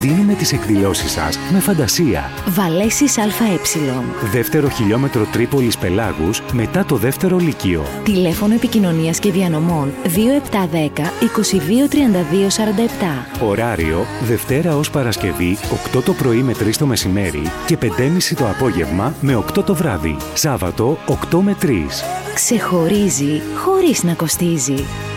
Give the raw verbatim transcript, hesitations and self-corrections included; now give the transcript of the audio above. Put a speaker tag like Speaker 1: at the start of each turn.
Speaker 1: Δίνουμε τις εκδηλώσεις σας με φαντασία.
Speaker 2: Βαλέσsis ΑΕ.
Speaker 1: Δεύτερο χιλιόμετρο Τρίπολης Πελάγους μετά το δεύτερο λύκειο.
Speaker 2: Τηλέφωνο επικοινωνίας και διανομών δύο επτά δέκα είκοσι δύο τριάντα δύο σαράντα επτά.
Speaker 1: Ωράριο Δευτέρα ως Παρασκευή οκτώ το πρωί με τρεις το μεσημέρι και πέντε και μισή το απόγευμα με οκτώ το βράδυ. Σάββατο οκτώ με τρεις.
Speaker 2: Ξεχωρίζει χωρίς να κοστίζει.